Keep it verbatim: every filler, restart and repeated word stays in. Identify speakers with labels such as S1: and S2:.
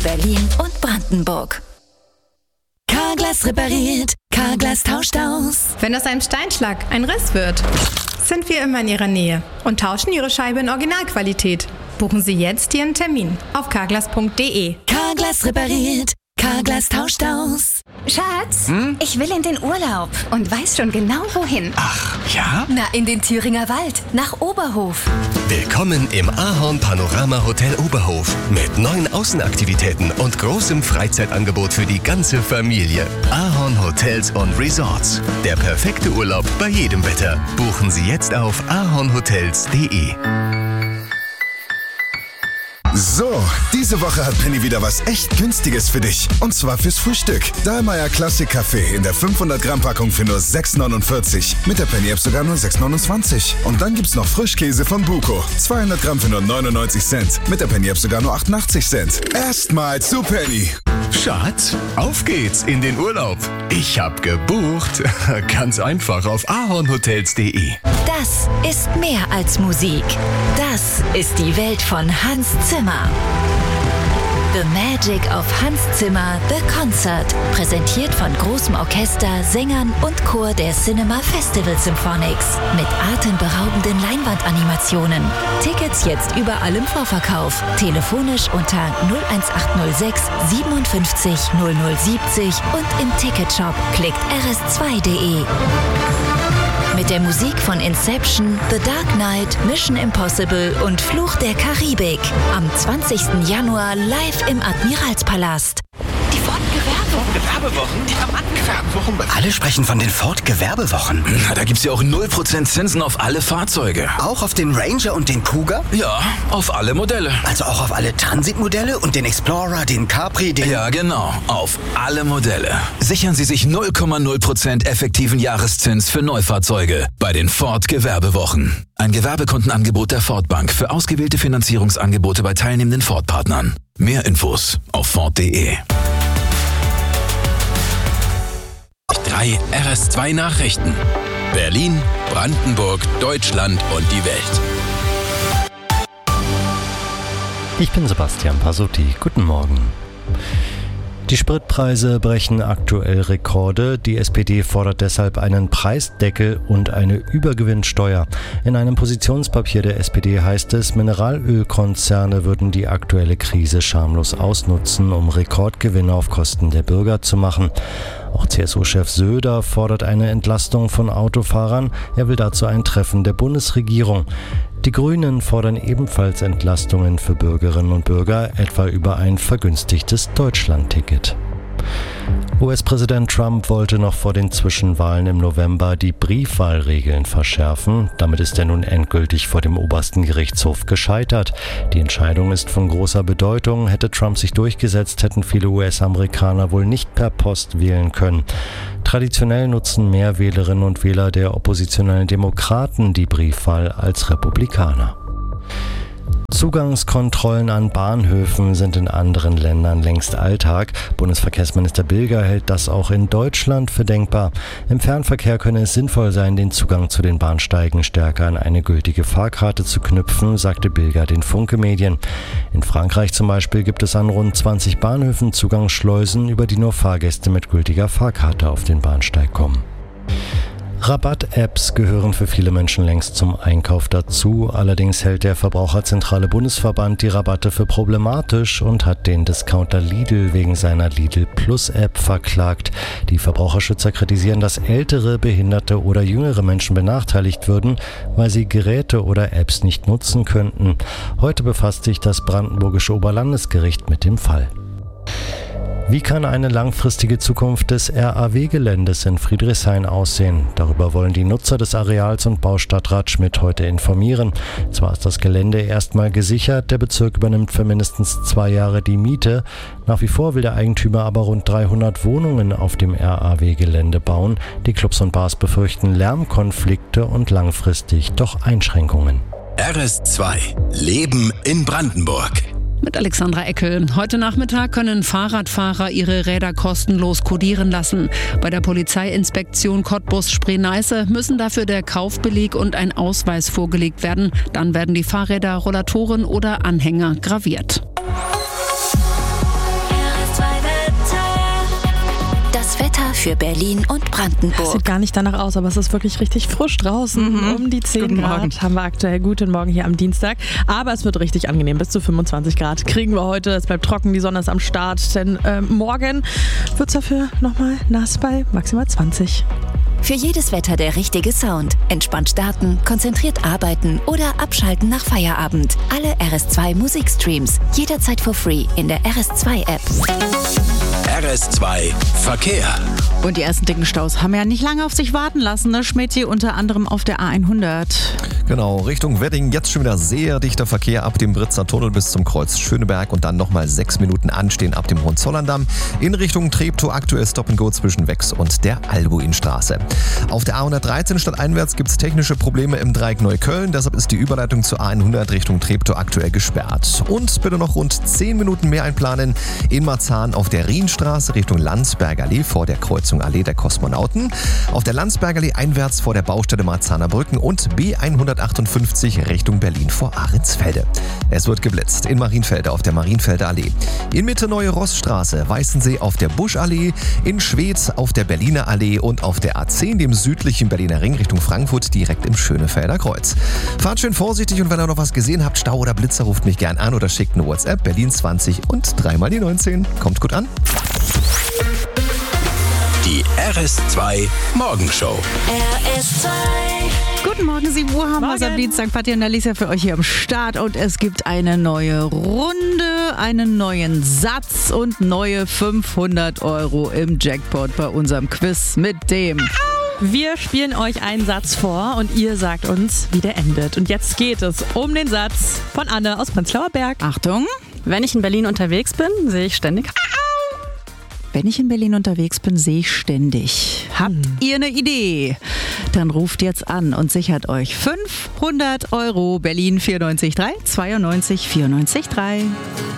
S1: Berlin und Brandenburg. Carglass repariert, Carglass tauscht aus.
S2: Wenn aus einem Steinschlag ein Riss wird, sind wir immer in Ihrer Nähe und tauschen Ihre Scheibe in Originalqualität. Buchen Sie jetzt Ihren Termin auf carglass punkt de.
S1: Carglass repariert, Carglass tauscht aus.
S3: Schatz,
S4: Hm?
S3: ich will in den Urlaub und weiß schon genau wohin.
S4: Ach, ja?
S3: Na, in den Thüringer Wald, nach Oberhof.
S5: Willkommen im Ahorn Panorama Hotel Oberhof mit neuen Außenaktivitäten und großem Freizeitangebot für die ganze Familie. Ahorn Hotels und Resorts. Der perfekte Urlaub bei jedem Wetter. Buchen Sie jetzt auf ahornhotels punkt de.
S6: So, diese Woche hat Penny wieder was echt Günstiges für dich. Und zwar fürs Frühstück. Dahlmeier Classic Kaffee in der fünfhundert Gramm Packung für nur sechs neunundvierzig. Mit der Penny App sogar nur sechs neunundzwanzig. Und dann gibt's noch Frischkäse von Buko. zweihundert Gramm für nur neunundneunzig Cent. Mit der Penny App sogar nur achtundachtzig Cent. Erstmal zu Penny.
S5: Schatz, auf geht's in den Urlaub. Ich hab gebucht. Ganz einfach auf ahornhotels punkt de.
S1: Das ist mehr als Musik. Das ist die Welt von Hans Zimmer. The Magic of Hans Zimmer, The Concert. Präsentiert von großem Orchester, Sängern und Chor der Cinema Festival Symphonics. Mit atemberaubenden Leinwandanimationen. Tickets jetzt überall im Vorverkauf. Telefonisch unter null eins acht null sechs siebenundfünfzig null null siebzig und im Ticketshop. Klickt r s zwei punkt de. Mit der Musik von Inception, The Dark Knight, Mission Impossible und Fluch der Karibik. Am zwanzigsten Januar live im Admiralspalast.
S3: Die Ford-Gewerbewochen.
S4: Gewerbewochen? Die haben Gewerbewochen.
S7: Alle sprechen von den Ford-Gewerbewochen.
S4: Na, da gibt's ja auch null Prozent Zinsen auf alle Fahrzeuge.
S7: Auch auf den Ranger und den Kuga?
S4: Ja, auf alle Modelle.
S7: Also auch auf alle Transit-Modelle und den Explorer, den Capri, den...
S4: Ja, genau. Auf alle Modelle. Sichern Sie sich null Komma null Prozent effektiven Jahreszins für Neufahrzeuge bei den Ford Gewerbewochen. Ein Gewerbekundenangebot der Ford Bank für ausgewählte Finanzierungsangebote bei teilnehmenden Ford-Partnern. Mehr Infos auf ford punkt de. Drei R S zwei Nachrichten. Berlin, Brandenburg, Deutschland und die Welt.
S8: Ich bin Sebastian Pasotti. Guten Morgen. Die Spritpreise brechen aktuell Rekorde. Die S P D fordert deshalb einen Preisdeckel und eine Übergewinnsteuer. In einem Positionspapier der S P D heißt es, Mineralölkonzerne würden die aktuelle Krise schamlos ausnutzen, um Rekordgewinne auf Kosten der Bürger zu machen. Auch C S U-Chef Söder fordert eine Entlastung von Autofahrern. Er will dazu ein Treffen der Bundesregierung. Die Grünen fordern ebenfalls Entlastungen für Bürgerinnen und Bürger, etwa über ein vergünstigtes Deutschlandticket. U S-Präsident Trump wollte noch vor den Zwischenwahlen im November die Briefwahlregeln verschärfen. Damit ist er nun endgültig vor dem obersten Gerichtshof gescheitert. Die Entscheidung ist von großer Bedeutung. Hätte Trump sich durchgesetzt, hätten viele U S-Amerikaner wohl nicht per Post wählen können. Traditionell nutzen mehr Wählerinnen und Wähler der oppositionellen Demokraten die Briefwahl als Republikaner. Zugangskontrollen an Bahnhöfen sind in anderen Ländern längst Alltag. Bundesverkehrsminister Bilger hält das auch in Deutschland für denkbar. Im Fernverkehr könne es sinnvoll sein, den Zugang zu den Bahnsteigen stärker an eine gültige Fahrkarte zu knüpfen, sagte Bilger den Funke-Medien. In Frankreich zum Beispiel gibt es an rund zwanzig Bahnhöfen Zugangsschleusen, über die nur Fahrgäste mit gültiger Fahrkarte auf den Bahnsteig kommen. Rabatt-Apps gehören für viele Menschen längst zum Einkauf dazu. Allerdings hält der Verbraucherzentrale Bundesverband die Rabatte für problematisch und hat den Discounter Lidl wegen seiner Lidl Plus-App verklagt. Die Verbraucherschützer kritisieren, dass ältere, behinderte oder jüngere Menschen benachteiligt würden, weil sie Geräte oder Apps nicht nutzen könnten. Heute befasst sich das Brandenburgische Oberlandesgericht mit dem Fall. Wie kann eine langfristige Zukunft des R A W-Geländes in Friedrichshain aussehen? Darüber wollen die Nutzer des Areals und Baustadtrat Schmidt heute informieren. Zwar ist das Gelände erstmal gesichert, der Bezirk übernimmt für mindestens zwei Jahre die Miete. Nach wie vor will der Eigentümer aber rund dreihundert Wohnungen auf dem R A W-Gelände bauen. Die Clubs und Bars befürchten Lärmkonflikte und langfristig doch Einschränkungen.
S4: R S zwei. Leben in Brandenburg.
S9: Mit Alexandra Eckel. Heute Nachmittag können Fahrradfahrer ihre Räder kostenlos kodieren lassen. Bei der Polizeiinspektion Cottbus-Spree-Neiße müssen dafür der Kaufbeleg und ein Ausweis vorgelegt werden. Dann werden die Fahrräder, Rollatoren oder Anhänger graviert.
S1: für Berlin und Brandenburg.
S10: Das sieht gar nicht danach aus, aber es ist wirklich richtig frisch draußen. Mhm. Um die zehn Guten Grad Morgen. Haben wir aktuell. Guten Morgen hier am Dienstag. Aber es wird richtig angenehm. Bis zu fünfundzwanzig Grad kriegen wir heute. Es bleibt trocken, die Sonne ist am Start. Denn äh, morgen wird es dafür nochmal nass bei maximal zwanzig.
S1: Für jedes Wetter der richtige Sound. Entspannt starten, konzentriert arbeiten oder abschalten nach Feierabend. Alle R S zwei Musikstreams. Jederzeit for free in der R S zwei App.
S4: R S zwei Verkehr.
S11: Und die ersten dicken Staus haben ja nicht lange auf sich warten lassen, ne? Schmidt, unter anderem auf der A hundert.
S12: Genau, Richtung Wedding jetzt schon wieder sehr dichter Verkehr ab dem Britzer Tunnel bis zum Kreuz Schöneberg und dann nochmal sechs Minuten anstehen ab dem Hohenzollerndamm. In Richtung Treptow aktuell Stop-and-Go zwischen Wex und der Albuinstraße. Auf der A hundertdreizehn stadteinwärts gibt es technische Probleme im Dreieck Neukölln, deshalb ist die Überleitung zur A hundert Richtung Treptow aktuell gesperrt. Und bitte noch rund zehn Minuten mehr einplanen in Marzahn auf der Rienstraße Richtung Landsberger Allee vor der Kreuzung Allee der Kosmonauten, auf der Landsberger Allee einwärts vor der Baustelle Marzahner Brücken und B hundertachtundfünfzig Richtung Berlin vor Ahrensfelde. Es wird geblitzt in Marienfelde auf der Marienfelder Allee, in Mitte Neue Rossstraße, Weißensee auf der Buschallee, in Schwedt auf der Berliner Allee und auf der A zehn, dem südlichen Berliner Ring Richtung Frankfurt direkt im Schönefelder Kreuz. Fahrt schön vorsichtig und wenn ihr noch was gesehen habt, Stau oder Blitzer, ruft mich gern an oder schickt eine WhatsApp Berlin zwanzig und dreimal die neunzehn. Kommt gut an.
S4: Die R S zwei Morgenshow.
S1: R S zwei.
S11: Guten Morgen, sieben Uhr haben wir es am Dienstag. Patti und Alicia für euch hier am Start. Und es gibt eine neue Runde, einen neuen Satz und neue fünfhundert Euro im Jackpot bei unserem Quiz mit dem...
S10: Wir spielen euch einen Satz vor und ihr sagt uns, wie der endet. Und jetzt geht es um den Satz von Anne aus Prenzlauer Berg.
S11: Achtung.
S10: Wenn ich in Berlin unterwegs bin, sehe ich ständig...
S11: Wenn ich in Berlin unterwegs bin, sehe ich ständig. Habt hm. ihr eine Idee? Dann ruft jetzt an und sichert euch fünfhundert Euro. Berlin vier neun drei, zweiundneunzig vierundneunzig drei.